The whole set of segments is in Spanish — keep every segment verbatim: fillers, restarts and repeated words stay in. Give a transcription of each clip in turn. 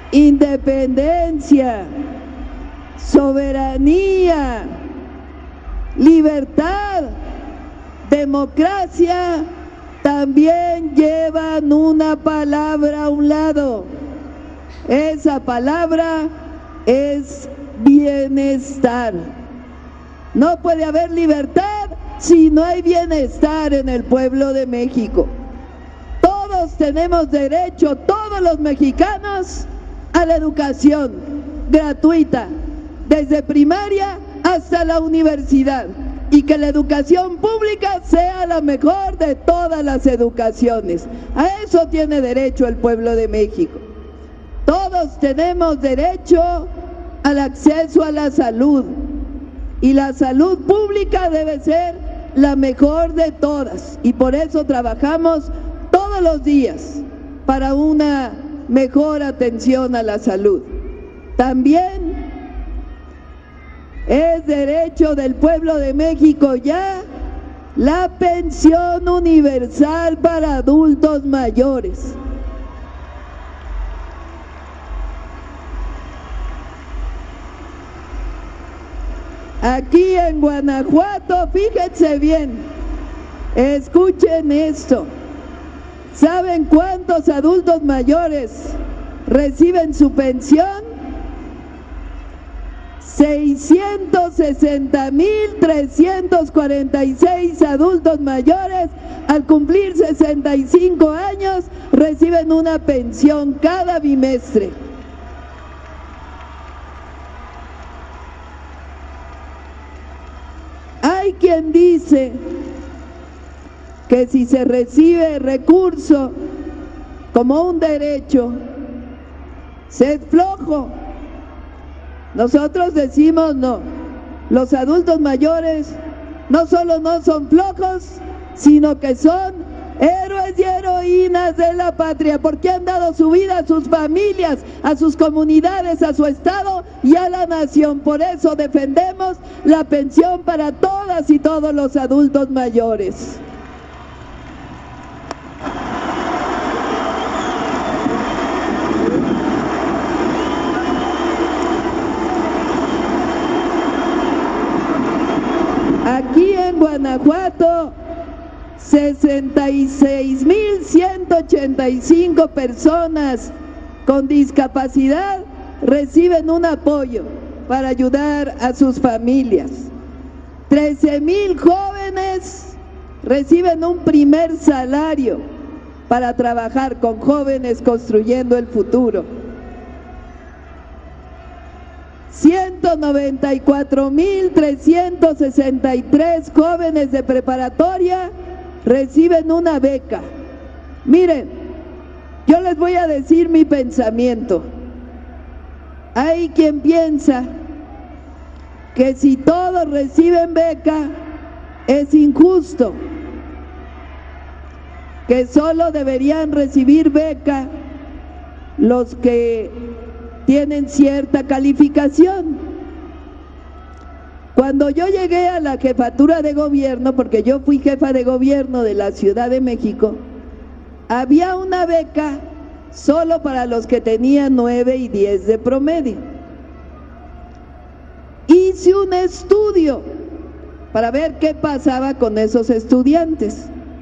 independencia, soberanía, libertad, democracia, también llevan una palabra a un lado. Esa palabra es bienestar. No puede haber libertad si no hay bienestar en el pueblo de México. Todos tenemos derecho, todos los mexicanos, a la educación gratuita, desde primaria hasta la universidad, y que la educación pública sea la mejor de todas las educaciones. A eso tiene derecho el pueblo de México. Todos tenemos derecho al acceso a la salud, y la salud pública debe ser la mejor de todas, y por eso trabajamos todos los días para una mejor atención a la salud. También es derecho del pueblo de México ya la pensión universal para adultos mayores. Aquí en Guanajuato, fíjense bien, escuchen esto. ¿Saben cuántos adultos mayores reciben su pensión? seiscientos sesenta mil trescientos cuarenta y seis adultos mayores al cumplir sesenta y cinco años reciben una pensión cada bimestre. Hay quien dice que si se recibe recurso como un derecho, se es flojo. Nosotros decimos no, los adultos mayores no solo no son flojos, sino que son héroes y heroínas de la patria, porque han dado su vida a sus familias, a sus comunidades, a su estado y a la nación. Por eso defendemos la pensión para todas y todos los adultos mayores. Aquí en Guanajuato, sesenta y seis mil ciento ochenta y cinco personas con discapacidad reciben un apoyo para ayudar a sus familias. trece mil jóvenes reciben un primer salario para trabajar con jóvenes construyendo el futuro. ciento noventa y cuatro mil trescientos sesenta y tres jóvenes de preparatoria reciben una beca. Miren, yo les voy a decir mi pensamiento. Hay quien piensa que si todos reciben beca es injusto, que solo deberían recibir beca los que tienen cierta calificación. Cuando yo llegué a la jefatura de gobierno, porque yo fui jefa de gobierno de la Ciudad de México, había una beca solo para los que tenían nueve y diez de promedio. Hice un estudio para ver qué pasaba con esos estudiantes.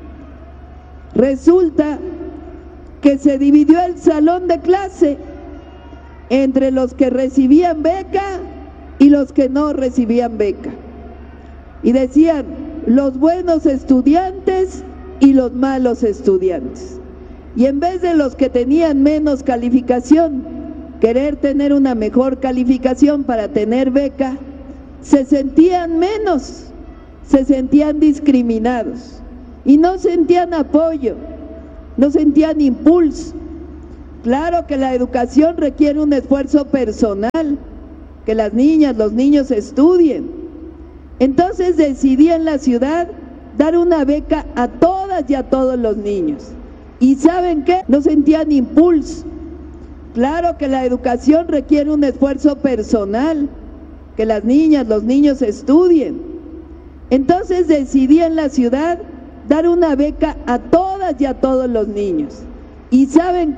Resulta que se dividió el salón de clase entre los que recibían beca y los que no recibían beca. Y decían, los buenos estudiantes y los malos estudiantes. Y en vez de los que tenían menos calificación, querer tener una mejor calificación para tener beca, se sentían menos, se sentían discriminados y no sentían apoyo, no sentían impulso. Claro que la educación requiere un esfuerzo personal, que las niñas, los niños estudien. Entonces decidí en la ciudad dar una beca a todas y a todos los niños. ¿Y saben qué? No sentían impulso. Claro que la educación requiere un esfuerzo personal, que las niñas, los niños estudien. Entonces decidí en la ciudad dar una beca a todas y a todos los niños. ¿Y saben qué?